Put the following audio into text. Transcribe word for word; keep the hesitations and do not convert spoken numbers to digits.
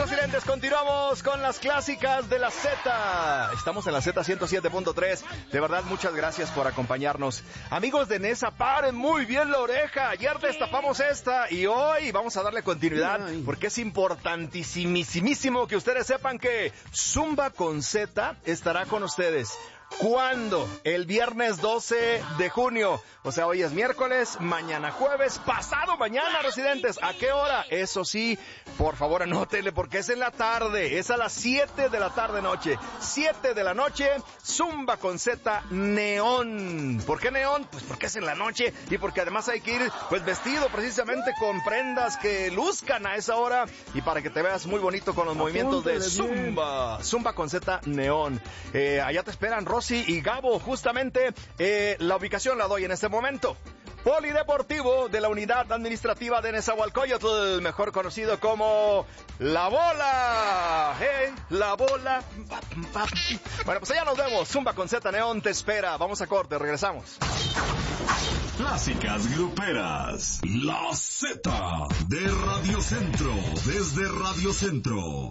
Residentes, continuamos con las clásicas de la Z. Estamos en la Z ciento siete punto tres. De verdad, muchas gracias por acompañarnos. Amigos de Nesa, paren muy bien la oreja. Ayer destapamos esta y hoy vamos a darle continuidad porque es importantísimísimo que ustedes sepan que Zumba con Z estará con ustedes. ¿Cuándo? El viernes doce de junio. O sea, hoy es miércoles, mañana jueves, pasado mañana, residentes. ¿A qué hora? Eso sí, por favor anótenle porque es en la tarde. Es a las siete de la tarde noche. siete de la noche, Zumba con Z neón. ¿Por qué neón? Pues porque es en la noche y porque además hay que ir pues vestido precisamente con prendas que luzcan a esa hora y para que te veas muy bonito con los movimientos de Zumba. Zumba con Z neón. Eh, allá te esperan Rosy y Gabo, justamente. Eh, la ubicación la doy en este momento. Polideportivo de la Unidad Administrativa de Nezahualcóyotl, mejor conocido como La Bola. Hey, La Bola. Bueno, pues allá nos vemos. Zumba con Z neón te espera. Vamos a corte, regresamos. Clásicas gruperas. La Z de Radio Centro, desde Radio Centro.